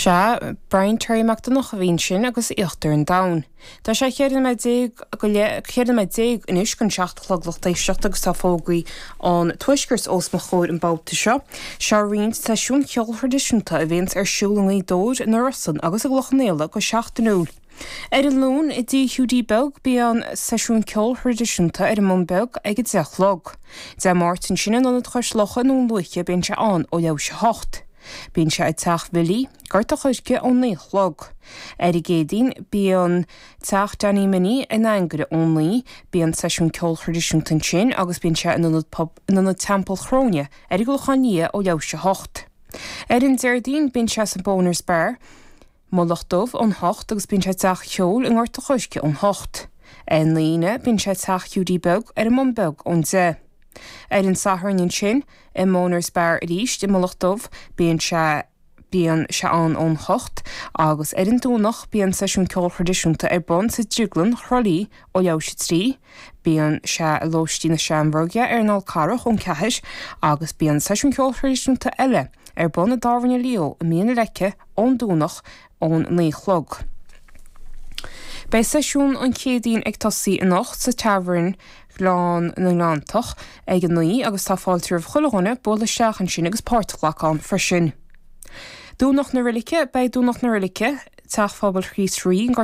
Se Brian Terry McDonagh a bhíonn sin agus íochttar an dain. Tá sé chéad me déag inis gon 7:00 agus tá fógaí an tuisgurs os mo chóir an báta seo. Se riont seisiún ceol tradiisiúnta a bhíonn ar siúlangaí dóid na Russan agus a glochanéala go 7:00. Ar an lún I dtí Húdí Beg bí an seisiún ceol tradiisiúnta ar an mún beg ag deachlog. De Martin sin an chuislocha nó luiche bíonn se an ó leabh se 8. Bíonn se ag teach bhilí, gart a chuisce ó néchlog. Ar I géadín bí an teach Danny Mini in angre ónlaí bí an seisiún ceol tradiisiúnta sin agus bíonn se in Temple Chróine ar I gluchaní ó leabh se 8. Ar an deirdín bíonn se san Boners Bear, Molachtómh an 8 agus bíonn se teach cheol in gart a chuisce ón 8. An líne bíonn se teach Húdí Beg ar an mún beg ón 10. Ar an sathrainn sin I Boners Bear ríist I Molachtómh bíonn se an ón 8 agus ar an dúnach bíonn seisiún ceol tradiisiúnta ar bon sa Jiglan chrolí ó leabh se 3, bíonn se lóistí na Seanbroge ar an Alcarach ón 4 agus bíonn seisiún ceol tradiisiúnta eile ar bon na Darhaine Leo I míana reice ón dúnach ón néchlog. Bei seisiún an chéadín ag tosaí in nacht sa Tavern Glán na Nantach ag an naí agus tá fáiltear chulaghine bóla seachan sin agus páirtlaachán freisin. Dúnach na Rilike bei dúnach na Rilike teach fábal chríos rí